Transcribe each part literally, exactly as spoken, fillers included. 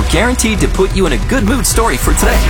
guaranteed to put you in a good mood story for today.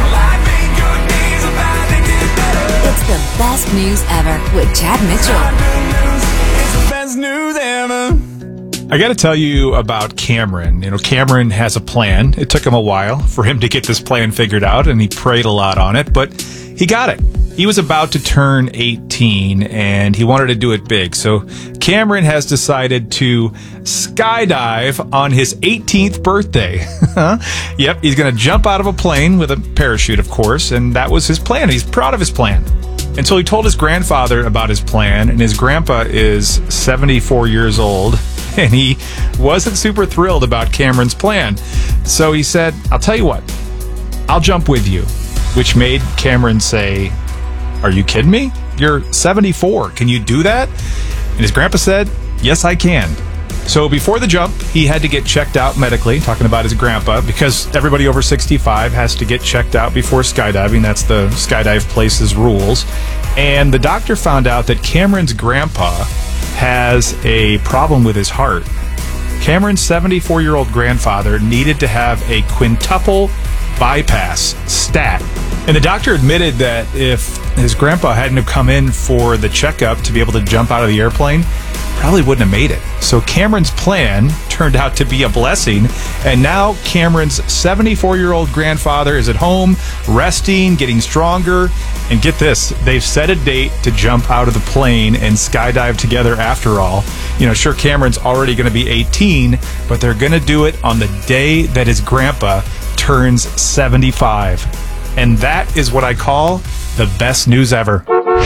It's the best news ever with Chad Mitchell. It's the best news ever. I got to tell you about Cameron. You know, Cameron has a plan. It took him a while for him to get this plan figured out, and he prayed a lot on it, but he got it. He was about to turn eighteen, and he wanted to do it big. So Cameron has decided to skydive on his eighteenth birthday. Yep, he's going to jump out of a plane with a parachute, of course, and that was his plan. He's proud of his plan. And so he told his grandfather about his plan, and his grandpa is seventy-four years old, and he wasn't super thrilled about Cameron's plan. So he said, I'll tell you what, I'll jump with you, which made Cameron say, are you kidding me? You're seventy-four. Can you do that? And his grandpa said, yes, I can. So before the jump, he had to get checked out medically, talking about his grandpa, because everybody over sixty-five has to get checked out before skydiving. That's the Skydive Place's rules. And the doctor found out that Cameron's grandpa has a problem with his heart. Cameron's seventy-four-year-old grandfather needed to have a quintuple bypass stat. And the doctor admitted that if his grandpa hadn't have come in for the checkup to be able to jump out of the airplane, probably wouldn't have made it. So Cameron's plan turned out to be a blessing, and now Cameron's seventy-four-year-old grandfather is at home, resting, getting stronger, and get this, they've set a date to jump out of the plane and skydive together after all. You know, sure, Cameron's already going to be eighteen, but they're going to do it on the day that his grandpa turns seventy-five. And that is what I call the best news ever.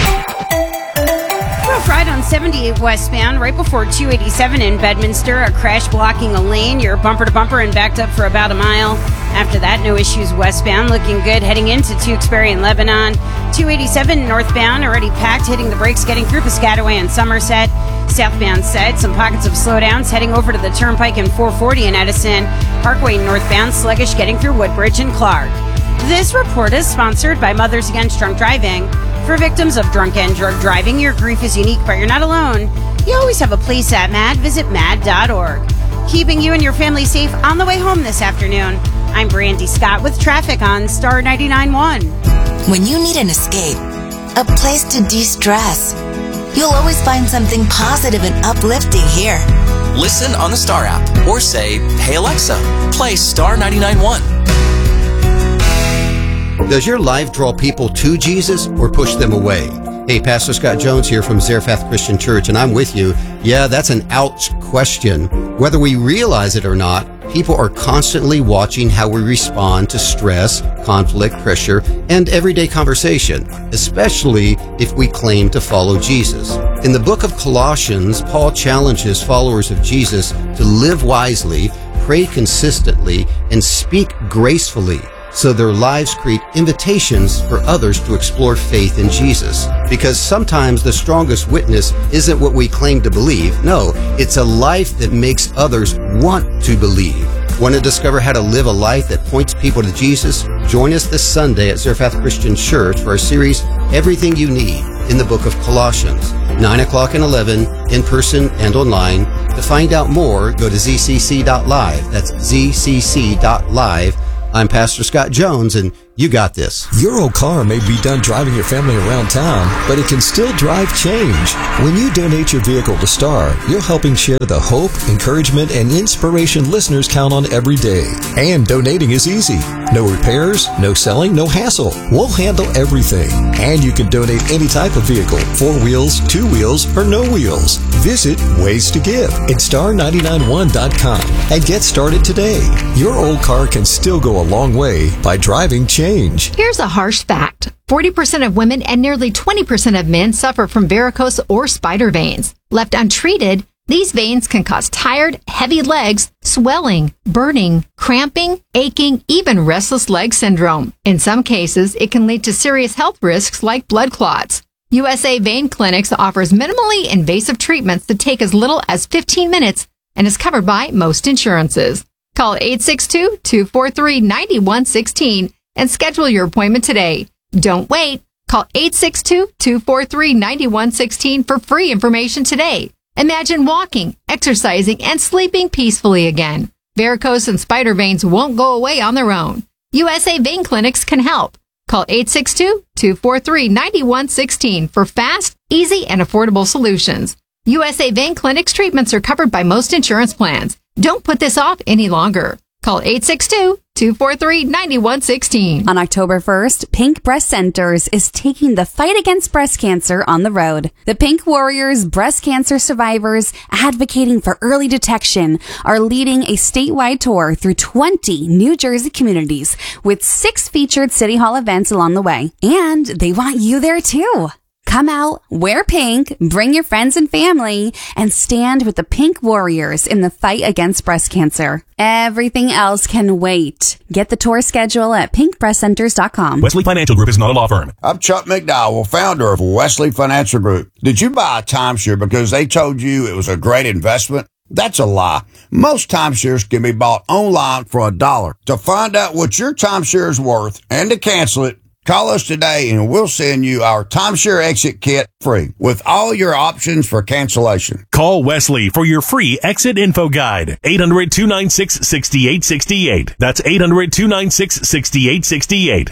Rough ride on seventy-eight westbound right before two eighty-seven in Bedminster. A crash blocking a lane. You're bumper to bumper and backed up for about a mile. After that, no issues westbound. Looking good heading into Tewksbury and Lebanon. two eighty-seven northbound already packed, hitting the brakes, getting through Piscataway and Somerset. Southbound side, some pockets of slowdowns heading over to the Turnpike and four forty in Edison. Parkway northbound, sluggish getting through Woodbridge and Clark. This report is sponsored by Mothers Against Drunk Driving. For victims of drunk and drug driving, your grief is unique, but you're not alone. You always have a place at MAD. Visit mad dot org. Keeping you and your family safe on the way home this afternoon. I'm Brandy Scott with traffic on Star ninety-nine point one. When you need an escape, a place to de-stress, you'll always find something positive and uplifting here. Listen on the Star app or say, hey Alexa, play Star ninety-nine point one. Does your life draw people to Jesus or push them away? Hey, Pastor Scott Jones here from Zarephath Christian Church, and I'm with you. Yeah, that's an ouch question. Whether we realize it or not, people are constantly watching how we respond to stress, conflict, pressure, and everyday conversation, especially if we claim to follow Jesus. In the book of Colossians, Paul challenges followers of Jesus to live wisely, pray consistently, and speak gracefully, so their lives create invitations for others to explore faith in Jesus. Because sometimes the strongest witness isn't what we claim to believe. No, it's a life that makes others want to believe. Want to discover how to live a life that points people to Jesus? Join us this Sunday at Zarephath Christian Church for our series, Everything You Need in the Book of Colossians, nine o'clock and eleven, in person and online. To find out more, go to z c c dot live. That's z c c dot live. I'm Pastor Scott Jones, and you got this. Your old car may be done driving your family around town, but it can still drive change. When you donate your vehicle to Star, you're helping share the hope, encouragement, and inspiration listeners count on every day. And donating is easy. No repairs, no selling, no hassle. We'll handle everything. And you can donate any type of vehicle, four wheels, two wheels, or no wheels. Visit Ways to Give at star nine nine one dot com and get started today. Your old car can still go a long way by driving change. Here's a harsh fact. forty percent of women and nearly twenty percent of men suffer from varicose or spider veins. Left untreated, these veins can cause tired, heavy legs, swelling, burning, cramping, aching, even restless leg syndrome. In some cases, it can lead to serious health risks like blood clots. U S A Vein Clinics offers minimally invasive treatments that take as little as fifteen minutes and is covered by most insurances. Call eight six two, two four three, nine one one six and schedule your appointment today. Don't wait. Call eight six two, two four three, nine one one six for free information today. Imagine walking, exercising, and sleeping peacefully again. Varicose and spider veins won't go away on their own. U S A Vein Clinics can help. Call eight six two, two four three, nine one one six for fast, easy, and affordable solutions. U S A Vein Clinics treatments are covered by most insurance plans. Don't put this off any longer. Call eight six two, two four three, nine one one six. On October first, Pink Breast Centers is taking the fight against breast cancer on the road. The Pink Warriors, breast cancer survivors advocating for early detection, are leading a statewide tour through twenty New Jersey communities with six featured City Hall events along the way. And they want you there too. Come out, wear pink, bring your friends and family, and stand with the Pink Warriors in the fight against breast cancer. Everything else can wait. Get the tour schedule at pink breast centers dot com. Wesley Financial Group is not a law firm. I'm Chuck McDowell, founder of Wesley Financial Group. Did you buy a timeshare because they told you it was a great investment? That's a lie. Most timeshares can be bought online for a dollar. To find out what your timeshare is worth and to cancel it, call us today and we'll send you our timeshare exit kit free with all your options for cancellation. Call Wesley for your free exit info guide. eight hundred, two nine six, six eight six eight. That's eight hundred, two nine six, six eight six eight.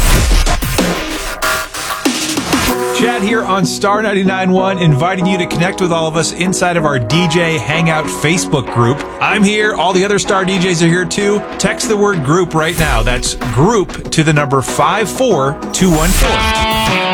Chad here on Star ninety-nine point one, inviting you to connect with all of us inside of our D J Hangout Facebook group. I'm here. All the other Star D Js are here too. Text the word group right now. That's group to the number five four two one four.